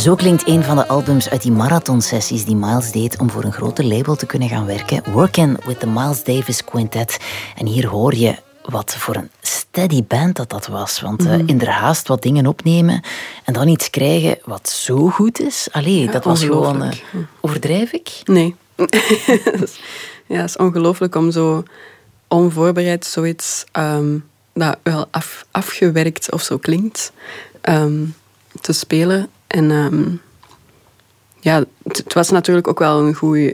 Zo klinkt een van de albums uit die marathonsessies die Miles deed om voor een groter label te kunnen gaan werken. Working with the Miles Davis Quintet. En hier hoor je wat voor een steady band dat was. Want inderhaast wat dingen opnemen en dan iets krijgen wat zo goed is. Allee, dat was gewoon... overdrijf ik? Nee. Ja, het is ongelooflijk om zo onvoorbereid zoiets dat wel afgewerkt of zo klinkt te spelen. En het was natuurlijk ook wel een goede,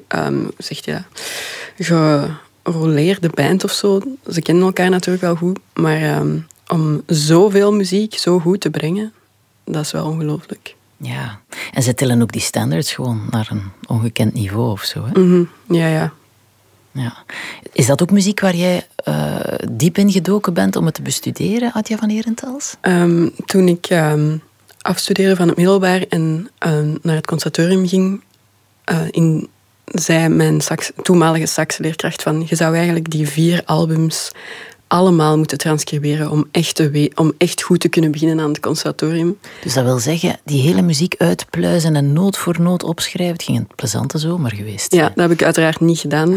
geroleerde band of zo. Ze kennen elkaar natuurlijk wel goed, maar om zoveel muziek zo goed te brengen, dat is wel ongelooflijk. Ja, en ze tillen ook die standards gewoon naar een ongekend niveau of zo, hè? Mm-hmm. Ja. Is dat ook muziek waar jij diep in gedoken bent om het te bestuderen, Adja van Herentals? Toen ik afstudeerde van het middelbaar en naar het conservatorium ging, zei mijn toenmalige saxleerkracht van, je zou eigenlijk die 4 albums allemaal moeten transcriberen om echt goed te kunnen beginnen aan het conservatorium. Dus dat wil zeggen, die hele muziek uitpluizen en noot voor noot opschrijven. Het ging een plezante zomer geweest. Ja, dat heb ik uiteraard niet gedaan.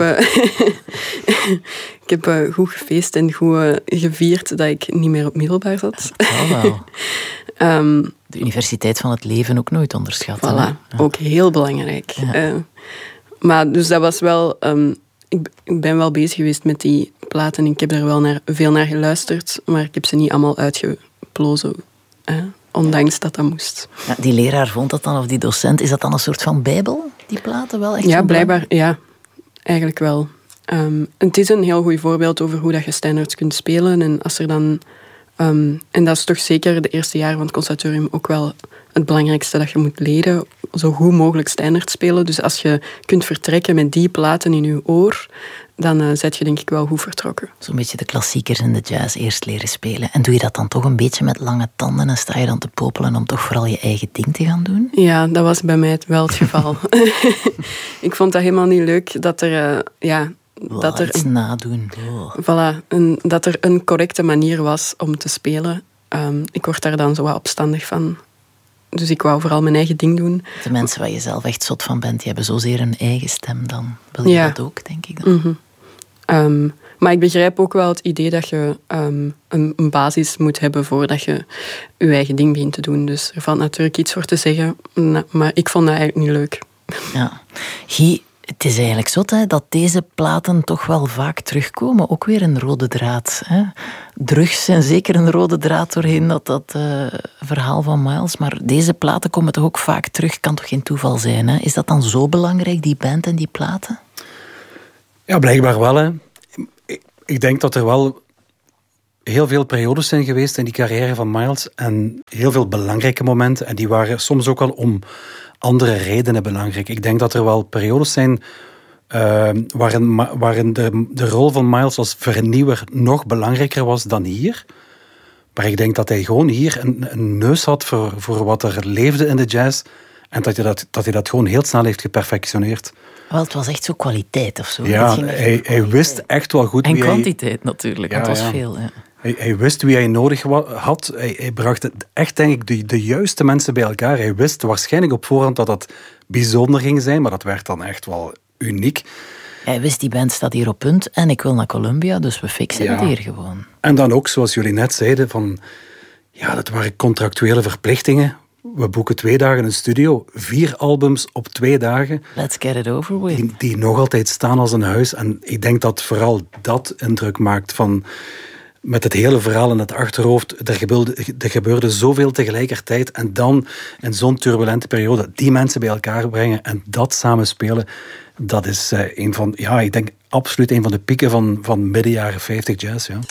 Ik heb goed gefeest en goed gevierd dat ik niet meer op middelbaar zat. Wel. De universiteit van het leven ook nooit onderschat. Voilà, ook heel belangrijk. Ja. Maar dus dat was wel... Ik ben wel bezig geweest met die platen. Ik heb er wel veel naar geluisterd, maar ik heb ze niet allemaal uitgeplozen. Ondanks dat moest. Ja, die leraar vond dat dan, of die docent, is dat dan een soort van bijbel, die platen wel? Echt ja, blijkbaar. Ja, eigenlijk wel. Het is een heel goed voorbeeld over hoe dat je standards kunt spelen. En als er dan... en dat is toch zeker de eerste jaren van het conservatorium ook wel het belangrijkste dat je moet leren. Zo goed mogelijk standaard spelen. Dus als je kunt vertrekken met die platen in je oor, dan zet je denk ik wel goed vertrokken. Zo'n beetje de klassiekers in de jazz eerst leren spelen. En doe je dat dan toch een beetje met lange tanden en sta je dan te popelen om toch vooral je eigen ding te gaan doen? Ja, dat was bij mij wel het geval. Ik vond dat helemaal niet leuk dat er... dat er iets nadoen. Voilà, dat er een correcte manier was om te spelen. Ik word daar dan zo wat opstandig van. Dus ik wou vooral mijn eigen ding doen. De mensen waar je zelf echt zot van bent, die hebben zozeer een eigen stem dan. Wil je dat ook, denk ik dan? Mm-hmm. Maar ik begrijp ook wel het idee dat je een basis moet hebben voordat je je eigen ding begint te doen. Dus er valt natuurlijk iets voor te zeggen, maar ik vond dat eigenlijk niet leuk. Ja. Guy, het is eigenlijk zot hè, dat deze platen toch wel vaak terugkomen. Ook weer een rode draad. Hè. Drugs zijn zeker een rode draad doorheen dat verhaal van Miles. Maar deze platen komen toch ook vaak terug. Kan toch geen toeval zijn? Hè? Is dat dan zo belangrijk, die band en die platen? Ja, blijkbaar wel. Hè. Ik denk dat er wel heel veel periodes zijn geweest in die carrière van Miles. En heel veel belangrijke momenten. En die waren soms ook wel om andere redenen belangrijk. Ik denk dat er wel periodes zijn waarin de rol van Miles als vernieuwer nog belangrijker was dan hier. Maar ik denk dat hij gewoon hier een neus had voor wat er leefde in de jazz. En dat hij dat gewoon heel snel heeft geperfectioneerd. Wel, het was echt zo kwaliteit of zo. Ja, hij wist echt wel goed wie kwantiteit natuurlijk, want het was veel. Ja. Hij wist wie hij nodig had. Hij bracht echt, denk ik, de juiste mensen bij elkaar. Hij wist waarschijnlijk op voorhand dat dat bijzonder ging zijn, maar dat werd dan echt wel uniek. Hij wist, die band staat hier op punt en ik wil naar Columbia, dus we fixen het hier gewoon. En dan ook, zoals jullie net zeiden, dat waren contractuele verplichtingen. We boeken 2 dagen een studio, 4 albums op 2 dagen. Let's get it over with. Die nog altijd staan als een huis. En ik denk dat vooral dat indruk maakt van... Met het hele verhaal in het achterhoofd, er gebeurde zoveel tegelijkertijd. En dan, in zo'n turbulente periode, die mensen bij elkaar brengen en dat samen spelen, dat is ik denk absoluut een van de pieken van midden jaren 50 jazz. Ja.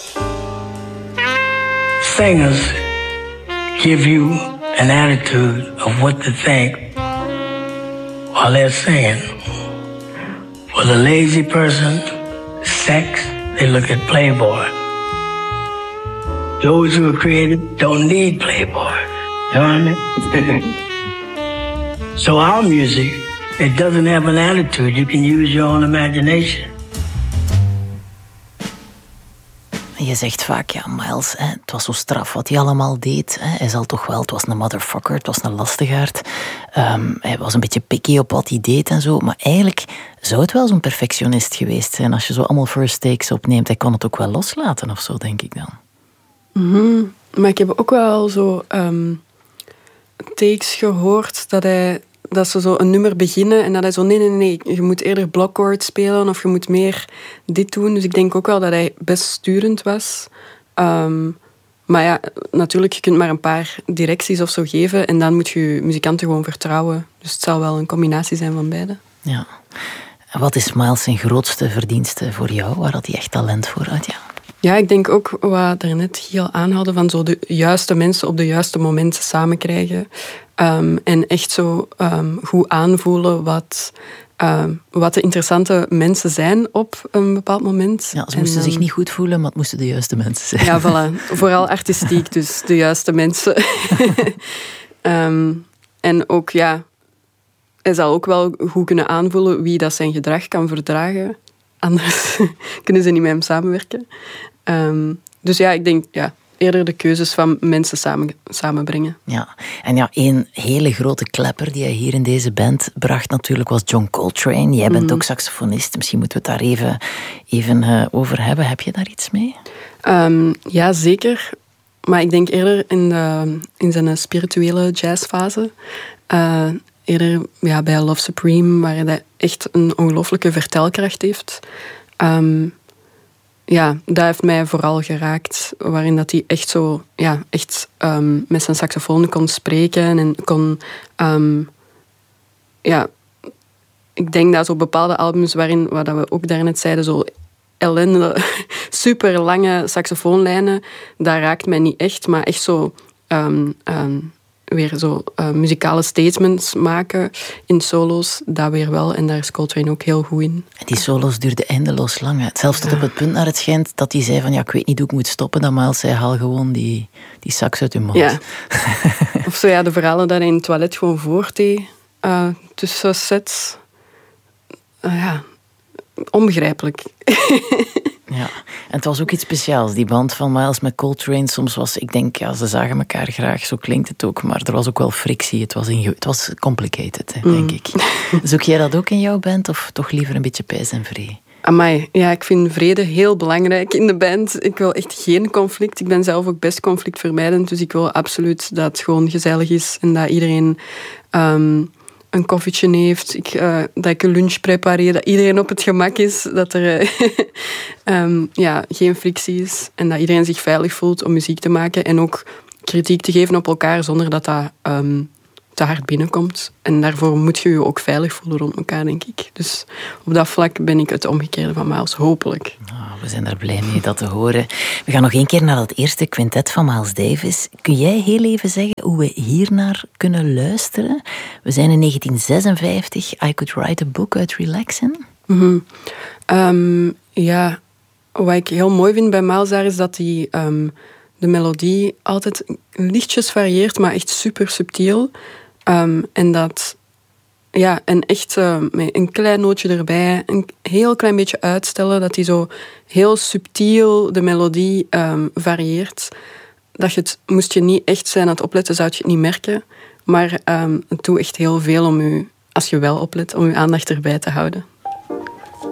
Singers give you an attitude of what to think while they're singing. For the lazy person, sex, they look at Playboy. Those who are creative don't need Playboy. You know what I mean? So our music, it doesn't have an attitude. You can use your own imagination. Je zegt vaak, ja, Miles, het was zo straf wat hij allemaal deed. Hij zal toch wel, het was een motherfucker, het was een lastigaard. Hij was een beetje picky op wat hij deed en zo. Maar eigenlijk zou het wel zo'n perfectionist geweest zijn als je zo allemaal first takes opneemt. Hij kon het ook wel loslaten of zo, denk ik dan. Mm-hmm. Maar ik heb ook wel zo takes gehoord dat ze zo een nummer beginnen en dat hij zo, nee, je moet eerder blockchord spelen of je moet meer dit doen. Dus ik denk ook wel dat hij best sturend was. Maar ja, natuurlijk, je kunt maar een paar directies of zo geven en dan moet je muzikanten gewoon vertrouwen. Dus het zal wel een combinatie zijn van beide. Ja. En wat is Miles zijn grootste verdienste voor jou? Waar had hij echt talent voor uit? Ja. Ja, ik denk ook wat er net Giel aanhaalde, van zo de juiste mensen op de juiste momenten samen krijgen. En echt zo goed aanvoelen wat de interessante mensen zijn op een bepaald moment. Ja, ze moesten zich niet goed voelen, maar het moesten de juiste mensen zijn. Ja, voilà. Vooral artistiek, dus de juiste mensen. En ook, ja, hij zal ook wel goed kunnen aanvoelen wie dat zijn gedrag kan verdragen. Anders kunnen ze niet met hem samenwerken. Dus ja, ik denk eerder de keuzes van mensen samenbrengen. Ja, en ja, één hele grote klepper die hij hier in deze band bracht natuurlijk was John Coltrane. Jij bent ook saxofonist, misschien moeten we het daar even over hebben. Heb je daar iets mee? Ja, zeker. Maar ik denk eerder in zijn spirituele jazzfase. Eerder bij Love Supreme, waar hij echt een ongelooflijke vertelkracht heeft. Dat heeft mij vooral geraakt. Waarin dat hij echt zo, met zijn saxofoon kon spreken en kon... ik denk dat zo bepaalde albums waarin, wat we ook daarnet zeiden, zo ellende, super lange saxofoonlijnen, dat raakt mij niet echt, maar echt zo... weer zo muzikale statements maken in solo's, dat weer wel. En daar is Coltrane ook heel goed in. En die solo's duurden eindeloos lang. Hè. Zelfs tot op het punt naar het schijnt dat hij zei van ik weet niet hoe ik moet stoppen. Dat Miles zei, haal gewoon die sax uit je mond. Ja. Of zo de verhalen dat hij in het toilet gewoon voordeed tussen sets. Onbegrijpelijk. Ja, en het was ook iets speciaals, die band van Miles met Coltrane. Soms was, ik denk, ze zagen elkaar graag, zo klinkt het ook, maar er was ook wel frictie. Het was complicated, denk ik. Zoek jij dat ook in jouw band, of toch liever een beetje pijs en vrede? Amai, ja, ik vind vrede heel belangrijk in de band. Ik wil echt geen conflict. Ik ben zelf ook best conflictvermijdend, dus ik wil absoluut dat het gewoon gezellig is en dat iedereen... een koffietje heeft, dat ik een lunch prepareer, dat iedereen op het gemak is, dat er geen frictie is en dat iedereen zich veilig voelt om muziek te maken en ook kritiek te geven op elkaar zonder dat dat te hard binnenkomt. En daarvoor moet je je ook veilig voelen rond elkaar, denk ik. Dus op dat vlak ben ik het omgekeerde van Miles, hopelijk. Oh, we zijn er blij mee dat te horen. We gaan nog één keer naar dat eerste quintet van Miles Davis. Kun jij heel even zeggen hoe we hiernaar kunnen luisteren? We zijn in 1956. I Could Write a Book uit Relaxin'. Wat ik heel mooi vind bij Miles daar is dat hij de melodie altijd lichtjes varieert, maar echt super subtiel. En dat... Ja, en echt met een klein nootje erbij, een heel klein beetje uitstellen, dat hij zo heel subtiel de melodie varieert. Moest je niet echt zijn aan het opletten, zou je het niet merken. Maar het doet echt heel veel om u, als je wel oplet, om je aandacht erbij te houden.